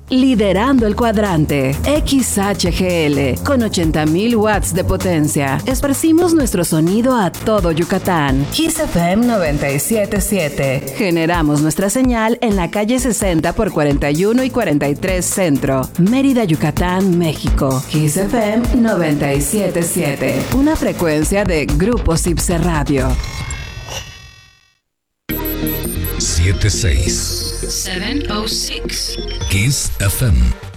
liderando el cuadrante. XHGL, con 80,000 watts de potencia. Esparcimos nuestro sonido a todo Yucatán. Kiss FM 97.7. Generamos nuestra señal en la calle 60 por 41 y 43 Centro, Mérida, Yucatán, México. Kiss FM 97.7. Una frecuencia de Grupo Cipse Radio. 706. 706. Kiss FM.